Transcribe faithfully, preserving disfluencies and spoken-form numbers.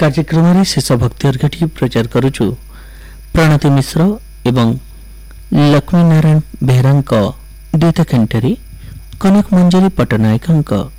କାର୍ଯ୍ୟକ୍ରମରେ ଶେଷ ଭକ୍ତି ଅର୍ଘ୍ୟଟି ପ୍ରଚାର କରୁଛୁ ପ୍ରଣତି ମିଶ୍ର ଏବଂ ଲକ୍ଷ୍ମୀ ନାରାୟଣ ବେହେରାଙ୍କ ଦ୍ୱିତ କଣ୍ଠରେ କନକ ମଞ୍ଜରୀ ପଟ୍ଟନାୟକଙ୍କ